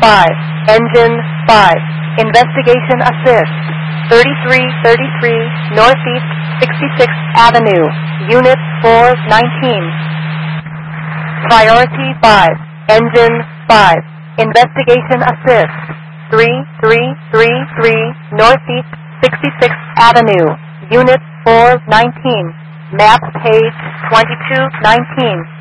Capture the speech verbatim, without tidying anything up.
five. Engine five. Investigation assist. thirty-three thirty-three Northeast sixty-sixth Avenue. Unit four nineteen. Priority five. Engine five. Investigation assist. three three three three Northeast sixty-sixth Avenue. Unit four nineteen. Map page twenty-two nineteen.